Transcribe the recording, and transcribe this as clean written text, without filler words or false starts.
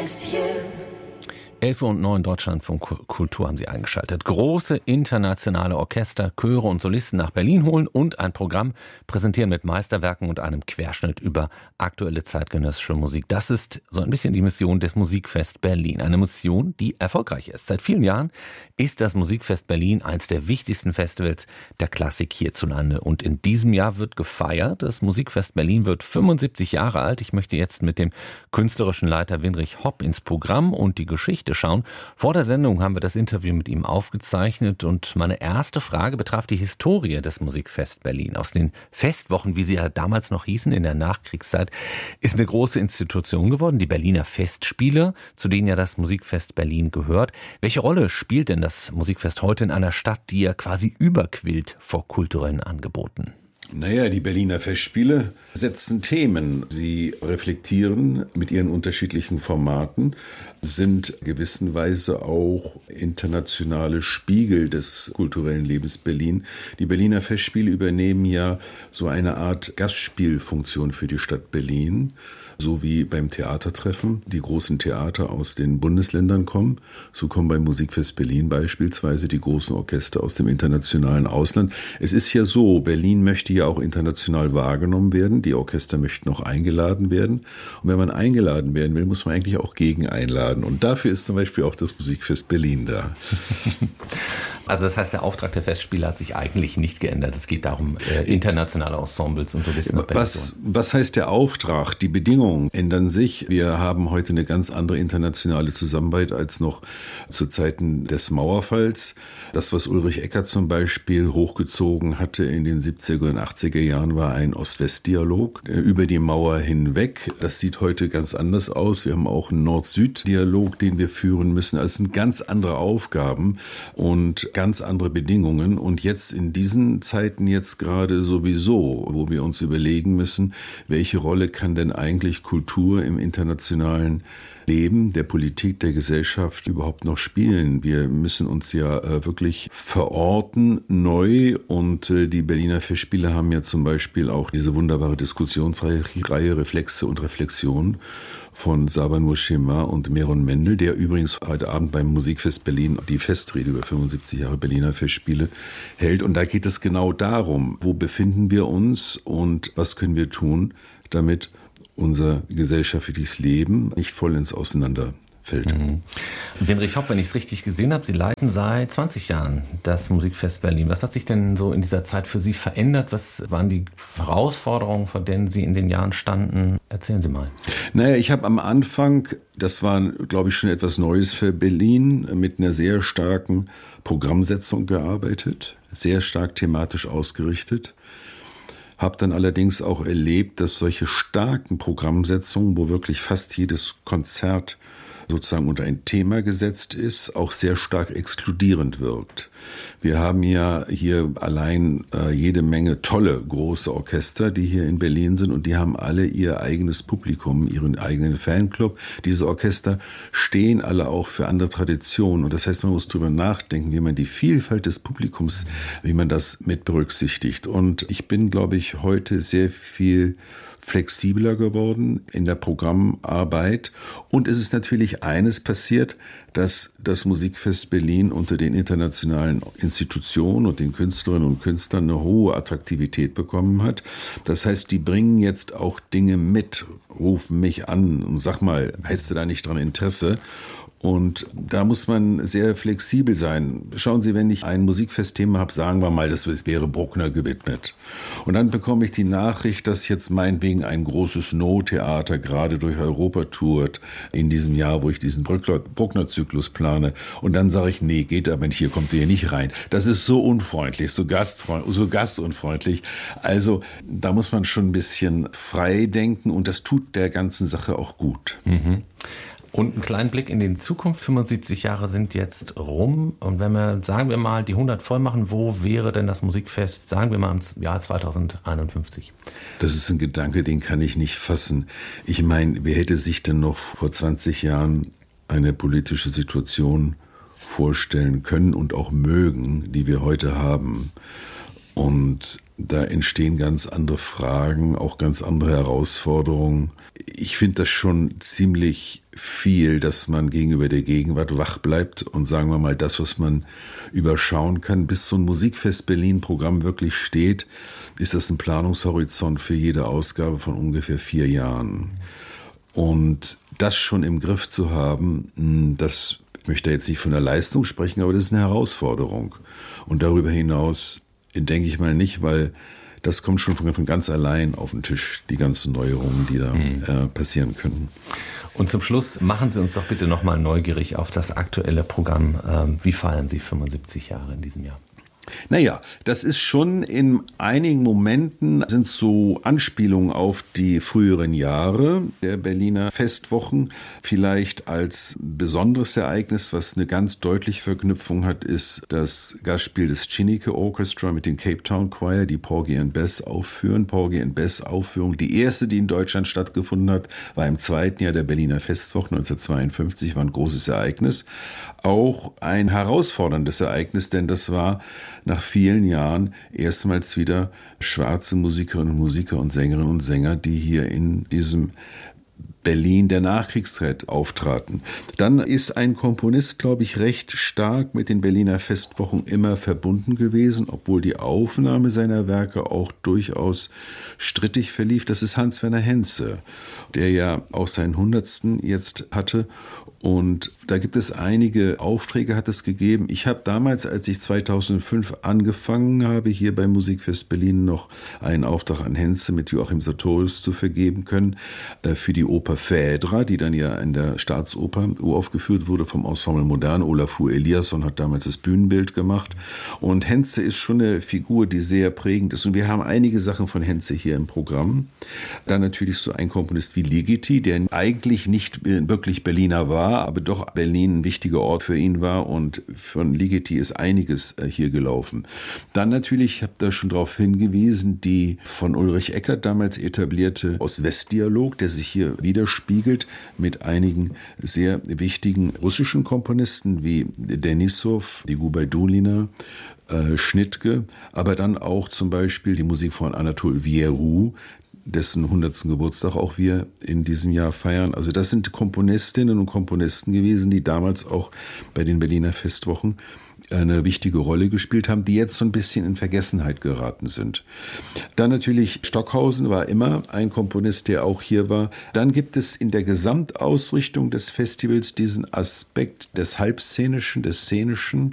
11:09 Deutschlandfunk Kultur haben Sie eingeschaltet. Große internationale Orchester, Chöre und Solisten nach Berlin holen und ein Programm präsentieren mit Meisterwerken und einem Querschnitt über aktuelle zeitgenössische Musik. Das ist so ein bisschen die Mission des Musikfest Berlin. Eine Mission, die erfolgreich ist. Seit vielen Jahren ist das Musikfest Berlin eines der wichtigsten Festivals der Klassik hierzulande. Und in diesem Jahr wird gefeiert. Das Musikfest Berlin wird 75 Jahre alt. Ich möchte jetzt mit dem künstlerischen Leiter Winrich Hopp ins Programm und die Geschichte schauen. Vor der Sendung haben wir das Interview mit ihm aufgezeichnet und meine erste Frage betraf die Historie des Musikfest Berlin. Aus den Festwochen, wie sie ja damals noch hießen in der Nachkriegszeit, ist eine große Institution geworden, die Berliner Festspiele, zu denen ja das Musikfest Berlin gehört. Welche Rolle spielt denn das Musikfest heute in einer Stadt, die ja quasi überquillt vor kulturellen Angeboten? Naja, die Berliner Festspiele setzen Themen. Sie reflektieren mit ihren unterschiedlichen Formaten, sind gewissenweise auch internationale Spiegel des kulturellen Lebens Berlin. Die Berliner Festspiele übernehmen ja so eine Art Gastspielfunktion für die Stadt Berlin. So wie beim Theatertreffen die großen Theater aus den Bundesländern kommen, so kommen beim Musikfest Berlin beispielsweise die großen Orchester aus dem internationalen Ausland. Es ist ja so, Berlin möchte ja auch international wahrgenommen werden, die Orchester möchten auch eingeladen werden. Und wenn man eingeladen werden will, muss man eigentlich auch gegen einladen. Und dafür ist zum Beispiel auch das Musikfest Berlin da. Also das heißt, der Auftrag der Festspiele hat sich eigentlich nicht geändert. Es geht darum, internationale Ensembles und Solisten nach Berlin. Was heißt der Auftrag? Die Bedingungen ändern sich. Wir haben heute eine ganz andere internationale Zusammenarbeit als noch zu Zeiten des Mauerfalls. Das, was Ulrich Eckert zum Beispiel hochgezogen hatte in den 70er und 80er Jahren, war ein Ost-West-Dialog über die Mauer hinweg. Das sieht heute ganz anders aus. Wir haben auch einen Nord-Süd-Dialog, den wir führen müssen. Also es sind ganz andere Aufgaben und ganz andere Bedingungen. Und jetzt in diesen Zeiten jetzt gerade sowieso, wo wir uns überlegen müssen, welche Rolle kann denn eigentlich Kultur im internationalen Leben, der Politik, der Gesellschaft überhaupt noch spielen. Wir müssen uns ja wirklich verorten, neu. Und die Berliner Festspiele haben ja zum Beispiel auch diese wunderbare Diskussionsreihe Reflexe und Reflexion von Sabanur Schema und Meron Mendel, der übrigens heute Abend beim Musikfest Berlin die Festrede über 75 Jahre Berliner Festspiele hält. Und da geht es genau darum, wo befinden wir uns und was können wir tun, damit unser gesellschaftliches Leben nicht vollends auseinanderfällt. Winrich Hopp, wenn ich es richtig gesehen habe, Sie leiten seit 20 Jahren das Musikfest Berlin. Was hat sich denn so in dieser Zeit für Sie verändert? Was waren die Herausforderungen, vor denen Sie in den Jahren standen? Erzählen Sie mal. Naja, ich habe am Anfang, das war, glaube ich, schon etwas Neues für Berlin, mit einer sehr starken Programmsetzung gearbeitet, sehr stark thematisch ausgerichtet. Habe dann allerdings auch erlebt, dass solche starken Programmsetzungen, wo wirklich fast jedes Konzert sozusagen unter ein Thema gesetzt ist, auch sehr stark exkludierend wirkt. Wir haben ja hier allein jede Menge tolle große Orchester, die hier in Berlin sind und die haben alle ihr eigenes Publikum, ihren eigenen Fanclub. Diese Orchester stehen alle auch für andere Traditionen und das heißt, man muss drüber nachdenken, wie man die Vielfalt des Publikums, wie man das mit berücksichtigt. Und ich bin, glaube ich, heute sehr viel flexibler geworden in der Programmarbeit. Und es ist natürlich eines passiert, dass das Musikfest Berlin unter den internationalen Institutionen und den Künstlerinnen und Künstlern eine hohe Attraktivität bekommen hat. Das heißt, die bringen jetzt auch Dinge mit, rufen mich an und sag mal, hättest du da nicht dran Interesse? Und da muss man sehr flexibel sein. Schauen Sie, wenn ich ein Musikfestthema habe, sagen wir mal, das wäre Bruckner gewidmet. Und dann bekomme ich die Nachricht, dass jetzt meinetwegen ein großes No-Theater gerade durch Europa tourt in diesem Jahr, wo ich diesen Bruckner-Zyklus plane. Und dann sage ich, nee, geht aber nicht, hier kommt ihr nicht rein. Das ist so unfreundlich, so gastunfreundlich. Also da muss man schon ein bisschen frei denken und das tut der ganzen Sache auch gut. Mhm. Und einen kleinen Blick in die Zukunft. 75 Jahre sind jetzt rum. Und wenn wir, sagen wir mal, die 100 voll machen, wo wäre denn das Musikfest, sagen wir mal, im Jahr 2051? Das ist ein Gedanke, den kann ich nicht fassen. Ich meine, wer hätte sich denn noch vor 20 Jahren eine politische Situation vorstellen können und auch mögen, die wir heute haben? Und da entstehen ganz andere Fragen, auch ganz andere Herausforderungen. Ich finde das schon ziemlich viel, dass man gegenüber der Gegenwart wach bleibt und sagen wir mal, das, was man überschauen kann, bis so ein Musikfest Berlin-Programm wirklich steht, ist das ein Planungshorizont für jede Ausgabe von ungefähr 4 Jahren. Und das schon im Griff zu haben, das, ich möchte jetzt nicht von der Leistung sprechen, aber das ist eine Herausforderung. Und darüber hinaus denke ich mal nicht, weil das kommt schon von ganz allein auf den Tisch, die ganzen Neuerungen, die da passieren können. Und zum Schluss machen Sie uns doch bitte nochmal neugierig auf das aktuelle Programm. Wie feiern Sie 75 Jahre in diesem Jahr? Naja, das ist schon in einigen Momenten sind so Anspielungen auf die früheren Jahre der Berliner Festwochen. Vielleicht als besonderes Ereignis, was eine ganz deutliche Verknüpfung hat, ist das Gastspiel des Chineke Orchestra mit dem Cape Town Choir, die Porgy and Bess aufführen. Porgy and Bess Aufführung, die erste, die in Deutschland stattgefunden hat, war im 2. Jahr der Berliner Festwochen 1952, war ein großes Ereignis. Auch ein herausforderndes Ereignis, denn das war nach vielen Jahren erstmals wieder schwarze Musikerinnen und Musiker und Sängerinnen und Sänger, die hier in diesem Berlin der Nachkriegszeit auftraten. Dann ist ein Komponist, glaube ich, recht stark mit den Berliner Festwochen immer verbunden gewesen, obwohl die Aufnahme seiner Werke auch durchaus strittig verlief. Das ist Hans-Werner Henze, der ja auch seinen 100. jetzt hatte. Und da gibt es einige Aufträge, hat es gegeben. Ich habe damals, als ich 2005 angefangen habe, hier beim Musikfest Berlin noch einen Auftrag an Henze mit Joachim Sartorius zu vergeben können, für die Oper Phädra, die dann ja in der Staatsoper uraufgeführt wurde vom Ensemble Modern. Olafur Eliasson hat damals das Bühnenbild gemacht. Und Henze ist schon eine Figur, die sehr prägend ist. Und wir haben einige Sachen von Henze hier im Programm. Dann natürlich so ein Komponist wie Ligeti, der eigentlich nicht wirklich Berliner war, aber doch Berlin ein wichtiger Ort für ihn war, und von Ligeti ist einiges hier gelaufen. Dann natürlich, ich habe da schon darauf hingewiesen, die von Ulrich Eckert damals etablierte Ost-West-Dialog, der sich hier widerspiegelt mit einigen sehr wichtigen russischen Komponisten wie Denisov, die Gubaidulina, Schnittke, aber dann auch zum Beispiel die Musik von Anatol Vieru, dessen 100. Geburtstag auch wir in diesem Jahr feiern. Also das sind Komponistinnen und Komponisten gewesen, die damals auch bei den Berliner Festwochen eine wichtige Rolle gespielt haben, die jetzt so ein bisschen in Vergessenheit geraten sind. Dann natürlich Stockhausen war immer ein Komponist, der auch hier war. Dann gibt es in der Gesamtausrichtung des Festivals diesen Aspekt des Halbszenischen, des Szenischen,